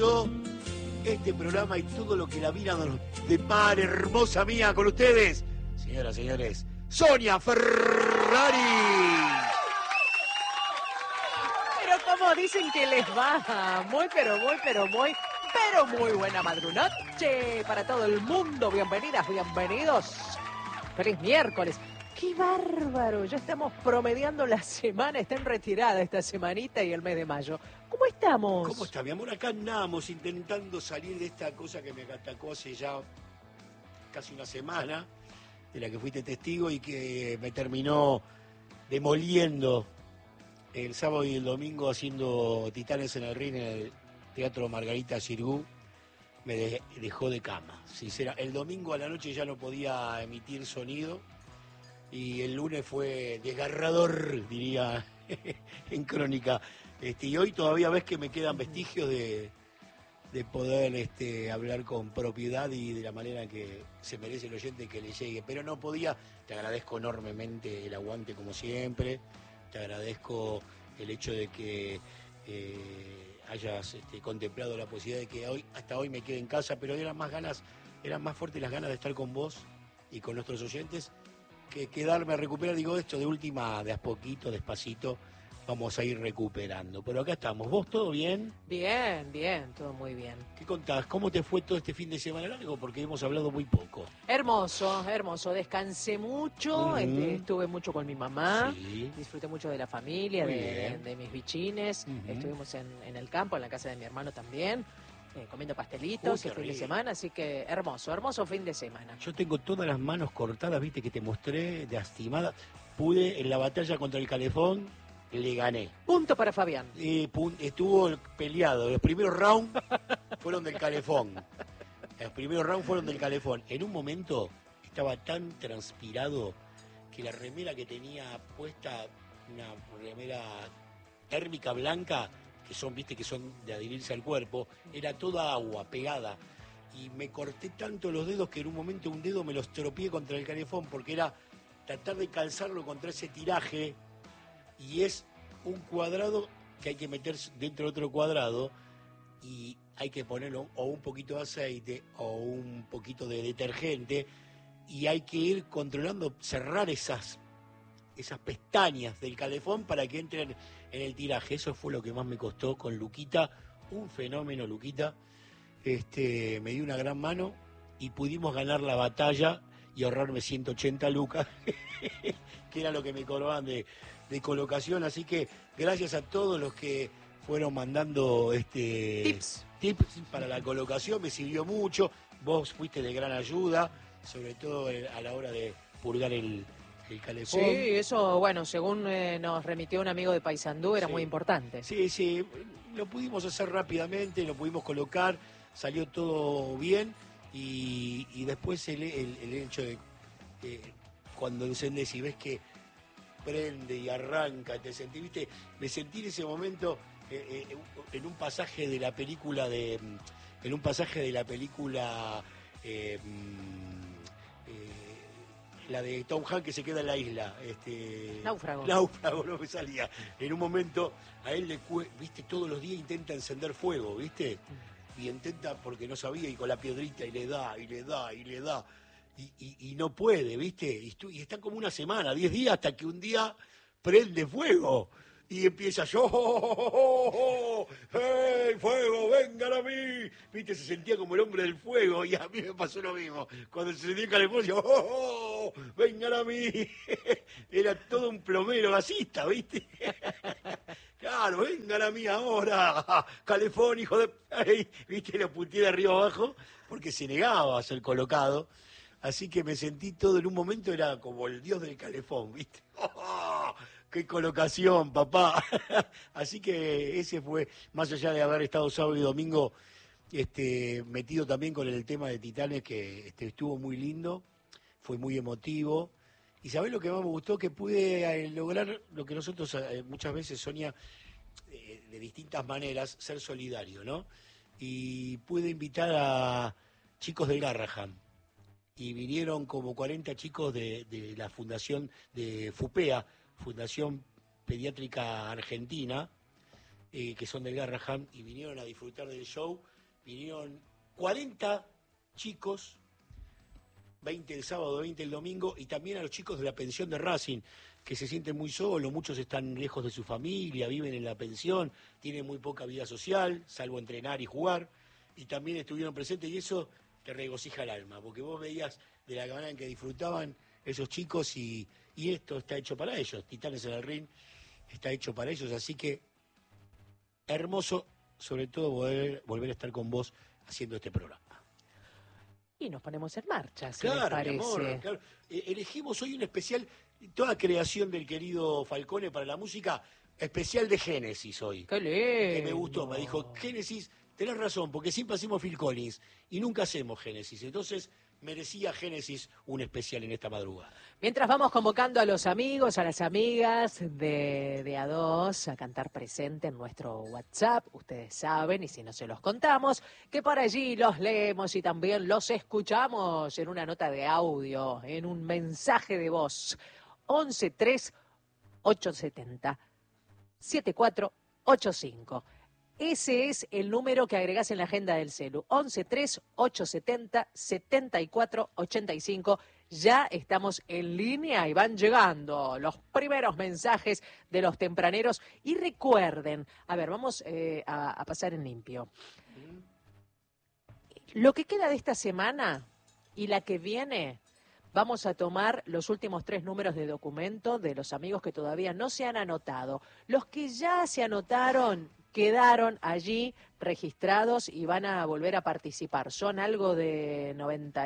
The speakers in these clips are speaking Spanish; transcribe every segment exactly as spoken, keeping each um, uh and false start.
yo este programa y todo lo que la vida nos depara, hermosa mía, con ustedes, señoras, señores, Sonia Ferrari. Pero como dicen que les va, muy, pero muy, pero muy, pero muy buena madrunoche para todo el mundo. Bienvenidas, bienvenidos. Feliz miércoles. ¡Qué bárbaro! Ya estamos promediando la semana, está en retirada esta semanita y el mes de mayo. ¿Cómo estamos? ¿Cómo está, mi amor? Acá andamos intentando salir de esta cosa que me atacó hace ya casi una semana, de la que fuiste testigo y que me terminó demoliendo el sábado y el domingo haciendo Titanes en el Ring en el Teatro Margarita Xirgu. Me de- dejó de cama, sincera. El domingo a la noche ya no podía emitir sonido y el lunes fue desgarrador, diría en crónica. Este, y hoy todavía ves que me quedan vestigios de, de poder este, hablar con propiedad y de la manera que se merece el oyente que le llegue. Pero no podía. Te agradezco enormemente el aguante como siempre. Te agradezco el hecho de que eh, hayas este, contemplado la posibilidad de que hoy, hasta hoy me quede en casa, pero eran más ganas, eran más fuertes las ganas de estar con vos y con nuestros oyentes que quedarme a recuperar. Digo, esto de última, de a poquito, despacito, vamos a ir recuperando. Pero acá estamos. ¿Vos todo bien? Bien, bien, todo muy bien. ¿Qué contás? ¿Cómo te fue todo este fin de semana largo? Porque hemos hablado muy poco. Hermoso, hermoso. Descansé mucho, Ujú. este, estuve mucho con mi mamá. Sí. Disfruté mucho de la familia, Muy de, de- bien. de mis bichines. Ujú. Estuvimos en, en el campo, en la casa de mi hermano también, eh, comiendo Uy, pastelitos qué el fin de rico. semana. Así que hermoso, hermoso fin de semana. Yo tengo todas las manos cortadas, viste, que te mostré, lastimada. Pude, en la batalla contra el calefón, le gané. Punto para Fabián. Eh, pun- estuvo peleado. Los primeros rounds fueron del calefón. Los primeros rounds fueron del calefón. En un momento estaba tan transpirado que la remera que tenía puesta, una remera térmica blanca, que son, viste, que son de adherirse al cuerpo, era toda agua pegada. Y me corté tanto los dedos que en un momento un dedo me los estropeé contra el calefón, porque era tratar de calzarlo contra ese tiraje, y es un cuadrado que hay que meter dentro de otro cuadrado y hay que ponerlo o un poquito de aceite o un poquito de detergente y hay que ir controlando, cerrar esas, esas pestañas del calefón para que entren en el tiraje. Eso fue lo que más me costó con Luquita, un fenómeno Luquita. Este, me dio una gran mano y pudimos ganar la batalla y ahorrarme ciento ochenta lucas, que era lo que me cobraban de, de colocación. Así que gracias a todos los que fueron mandando este Tips. tips para la colocación, me sirvió mucho. Vos fuiste de gran ayuda, sobre todo a la hora de purgar el, el calefón. Sí, eso, bueno, según eh, nos remitió un amigo de Paysandú, era Sí. muy importante. Sí, sí, lo pudimos hacer rápidamente, lo pudimos colocar, salió todo bien y, y después el, el- el hecho de eh, cuando encendés y ves que prende y arranca, te sentí, viste, me sentí en ese momento eh, eh, en un pasaje de la película de, en un pasaje de la película eh, mm, eh, la de Tom Hanks que se queda en la isla, este, Náufrago. náufrago, no me salía. En un momento a él le cue- viste, todos los días intenta encender fuego, viste, y intenta porque no sabía y con la piedrita y le da y le da y le da y, y- y no puede, viste, y, estu- y está como una semana, diez días hasta que un día prende fuego y empieza yo, ¡hey, fuego, vengan a mí! Viste, se sentía como el hombre del fuego y a mí me pasó lo mismo. Cuando se sentía el calefón, yo, ¡oh, vengan a mí! Era todo un plomero gasista, viste. Claro, vengan a mí ahora, calefón, hijo de... Ay, viste, lo puteé de arriba abajo porque se negaba a ser colocado. Así que me sentí todo en un momento, era como el dios del calefón, ¿viste? ¡Oh, ¡qué colocación, papá! Así que ese fue, más allá de haber estado sábado y domingo este, metido también con el tema de Titanes, que este, estuvo muy lindo, fue muy emotivo. Y ¿sabés lo que más me gustó? Que pude eh, lograr lo que nosotros eh, muchas veces, Sonia, eh, de distintas maneras, ser solidario, ¿no? Y pude invitar a chicos del Garrahan. Y vinieron como cuarenta chicos de, de la fundación de FUPEA, Fundación Pediátrica Argentina, eh, que son del Garraham, y vinieron a disfrutar del show. Vinieron cuarenta chicos, veinte el sábado, veinte el domingo, y también a los chicos de la pensión de Racing, que se sienten muy solos, muchos están lejos de su familia, viven en la pensión, tienen muy poca vida social, salvo entrenar y jugar, y también estuvieron presentes, y eso te regocija el alma, porque vos veías de la manera en que disfrutaban esos chicos, y, y esto está hecho para ellos, Titanes en el Ring está hecho para ellos, así que hermoso, sobre todo volver, volver a estar con vos haciendo este programa. Y nos ponemos en marcha, si Claro, les parece. mi amor, claro. Eh, elegimos hoy un especial, toda creación del querido Falcone para la música, especial de Génesis hoy. ¡Qué lindo! Que me gustó, me dijo, Génesis, tenés razón, porque siempre hacemos Phil Collins y nunca hacemos Génesis. Entonces, merecía Génesis un especial en esta madrugada. Mientras vamos convocando a los amigos, a las amigas de, de A dos a cantar presente en nuestro WhatsApp, ustedes saben, y si no se los contamos, que por allí los leemos y también los escuchamos en una nota de audio, en un mensaje de voz. once tres ocho siete cero siete cuatro ocho cinco. Ese es el número que agregás en la agenda del celu. once tres ocho siete cero siete cuatro ocho cinco. Ya estamos en línea y van llegando los primeros mensajes de los tempraneros. Y recuerden, a ver, vamos eh, a, a pasar en limpio. Lo que queda de esta semana y la que viene, vamos a tomar los últimos tres números de documento de los amigos que todavía no se han anotado. Los que ya se anotaron quedaron allí registrados y van a volver a participar. Son algo de noventa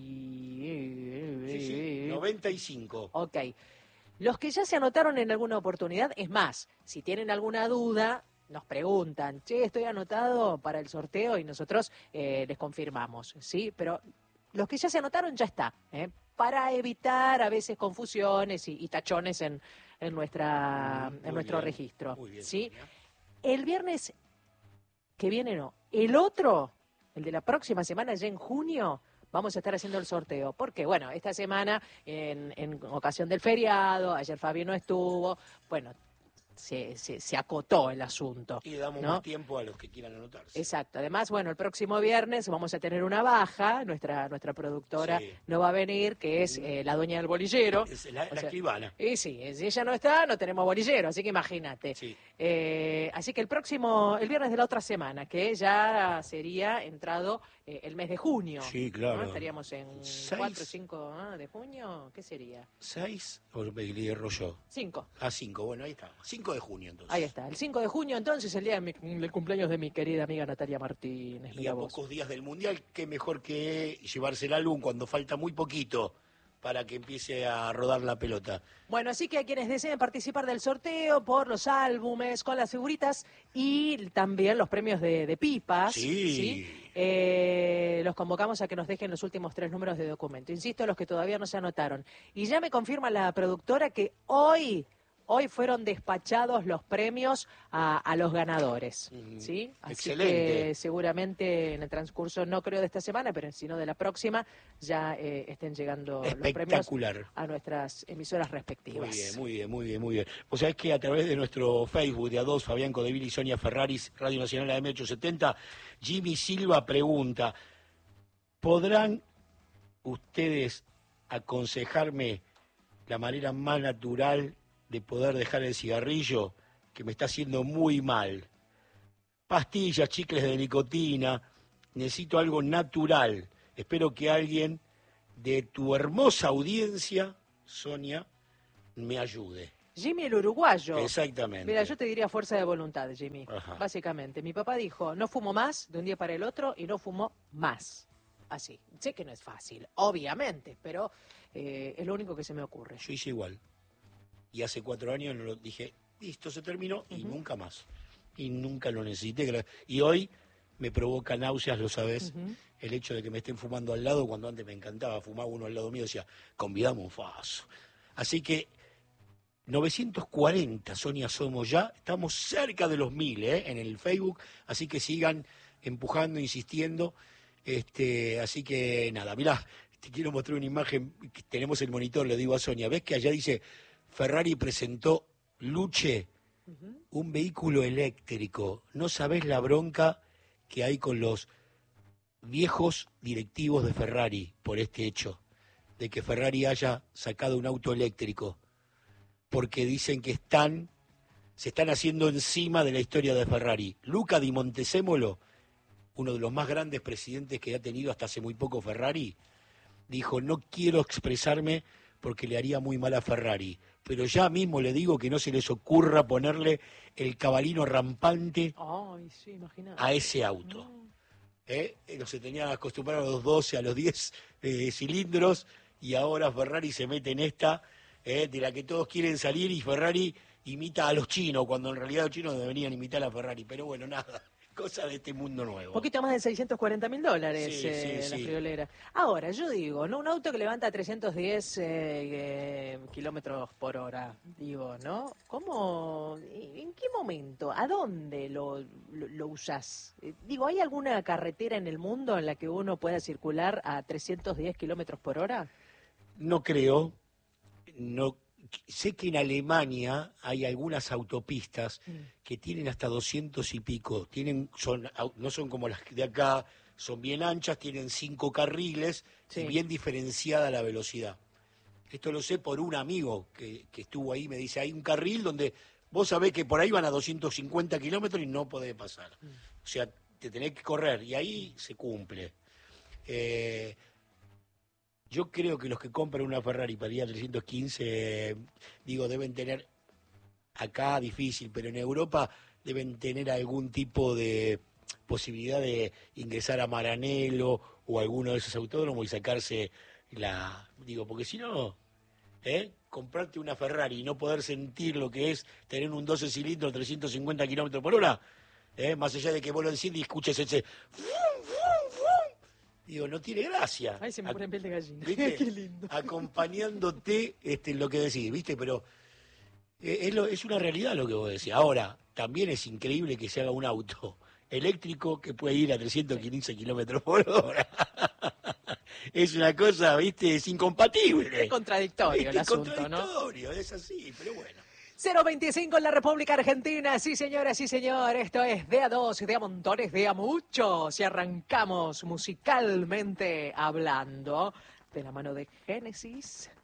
y... Sí, sí, noventa y cinco. Ok. Los que ya se anotaron en alguna oportunidad, es más, si tienen alguna duda, nos preguntan, che, estoy anotado para el sorteo, y nosotros eh, les confirmamos, ¿sí? Pero los que ya se anotaron ya está, ¿eh? Para evitar a veces confusiones y, y tachones en, en, nuestra, Muy en nuestro bien, registro, muy bien, ¿sí? Sonia. El viernes que viene no, el otro, el de la próxima semana, ya en junio, vamos a estar haciendo el sorteo. Porque, bueno, esta semana, en, en ocasión del feriado, ayer Fabi no estuvo, bueno, se, se, se acotó el asunto. Y damos ¿no? más tiempo a los que quieran anotarse. Exacto. Además, bueno, el próximo viernes vamos a tener una baja, nuestra nuestra productora Sí. no va a venir, que es eh, la dueña del bolillero. Es la, O la sea, escribana. Y sí, si ella no está, no tenemos bolillero, así que imagínate. Sí. Eh, así que el próximo, el viernes de la otra semana, que ya sería entrado eh, el mes de junio. Sí, claro. ¿no? Estaríamos en Seis. cuatro o cinco de junio, ¿qué sería? ¿Seis? ¿O me le erro yo? cinco. Ah, cinco, bueno, ahí está. cinco de junio, entonces. Ahí está, el cinco de junio entonces, el día de mi- del cumpleaños de mi querida amiga Natalia Martínez. Y Mira a vos. pocos días del Mundial, qué mejor que llevarse el álbum cuando falta muy poquito para que empiece a rodar la pelota. Bueno, así que a quienes deseen participar del sorteo por los álbumes, con las figuritas y también los premios de, de pipas, Sí. ¿sí? Eh, los convocamos a que nos dejen los últimos tres números de documento. Insisto, los que todavía no se anotaron. Y ya me confirma la productora que hoy... Hoy fueron despachados los premios a, a los ganadores, Mm, ¿sí? Así excelente. que seguramente en el transcurso, no creo de esta semana, pero sino de la próxima, ya eh, estén llegando los premios Espectacular. a nuestras emisoras respectivas. Muy bien, muy bien, muy bien, muy bien. O sea, es que a través de nuestro Facebook de A dos, Fabián Codevil y Sonia Ferraris, Radio Nacional A M ochocientos setenta, Jimmy Silva pregunta, ¿podrán ustedes aconsejarme la manera más natural de poder dejar el cigarrillo, que me está haciendo muy mal? Pastillas, chicles de nicotina, necesito algo natural. Espero que alguien de tu hermosa audiencia, Sonia, me ayude. Jimmy el uruguayo. Exactamente. Mira, yo te diría fuerza de voluntad, Jimmy. Ajá. Básicamente, mi papá dijo, no fumo más de un día para el otro y no fumo más. Así. Sé que no es fácil, obviamente, pero eh, es lo único que se me ocurre. Yo hice igual. Y hace cuatro años no lo dije, listo, se terminó, y Ujú. nunca más. Y nunca lo necesité. gra- Y hoy me provoca náuseas, lo sabes, Ujú. el hecho de que me estén fumando al lado, cuando antes me encantaba fumar uno al lado mío, decía, convidamos un faso. Así que novecientos cuarenta, Sonia, somos ya, estamos cerca de los mil, ¿eh? En el Facebook, así que sigan empujando, insistiendo. Este, así que nada, mirá, te quiero mostrar una imagen, que tenemos el monitor, le digo a Sonia, ¿ves que allá dice Ferrari presentó Luche Uh-huh. Un vehículo eléctrico. No sabés la bronca que hay con los viejos directivos de Ferrari por este hecho, de que Ferrari haya sacado un auto eléctrico, porque dicen que están, se están haciendo encima de la historia de Ferrari. Luca Di Montezemolo, uno de los más grandes presidentes que ha tenido hasta hace muy poco Ferrari, dijo, no quiero expresarme porque le haría muy mal a Ferrari, pero ya mismo le digo que no se les ocurra ponerle el cabalino rampante Ay, sí, imagínate. a ese auto. No. ¿Eh? No se tenían acostumbrado a los doce, a los diez eh, cilindros, y ahora Ferrari se mete en esta, eh, de la que todos quieren salir, y Ferrari imita a los chinos, cuando en realidad los chinos deberían imitar a Ferrari, pero bueno, nada, cosa de este mundo nuevo. Un poquito más de seiscientos cuarenta mil dólares Sí, eh, sí, la sí. friolera. Ahora, yo digo, ¿no? Un auto que levanta trescientos diez eh, eh, kilómetros por hora, digo, ¿no? ¿Cómo? ¿En qué momento? ¿A dónde lo, lo, lo usás? Eh, digo, ¿hay alguna carretera en el mundo en la que uno pueda circular a trescientos diez kilómetros por hora? No creo, no sé que en Alemania hay algunas autopistas Mm. que tienen hasta doscientos y pico, tienen, son, no son como las de acá, son bien anchas, tienen cinco carriles Sí. y bien diferenciada la velocidad. Esto lo sé por un amigo que, que estuvo ahí, me dice, hay un carril donde vos sabés que por ahí van a doscientos cincuenta kilómetros y no podés pasar. Mm. O sea, te tenés que correr y ahí se cumple. Eh, Yo creo que los que compran una Ferrari para ir a trescientos quince, eh, digo, deben tener, acá difícil, pero en Europa deben tener algún tipo de posibilidad de ingresar a Maranello o alguno de esos autódromos y sacarse la... Digo, porque si no, ¿eh? Comprarte una Ferrari y no poder sentir lo que es tener un doce cilindros, trescientos cincuenta kilómetros por hora, ¿eh? Más allá de que vos lo enciendes y escuches ese... Digo, no tiene gracia. Ay, se me pone en piel de gallina. ¿Viste? Qué lindo. Acompañándote este, en lo que decís, ¿viste? Pero eh, es, lo, es una realidad lo que vos decís. Ahora, también es increíble que se haga un auto eléctrico que puede ir a trescientos quince kilómetros por hora. Es una cosa, ¿viste? Es incompatible. Es contradictorio ¿Viste? el asunto, ¿no? Contradictorio, es así, pero bueno. cero veinticinco en la República Argentina, sí señora, sí señor, esto es de a dos, de a montones, de a muchos, y arrancamos musicalmente hablando de la mano de Génesis.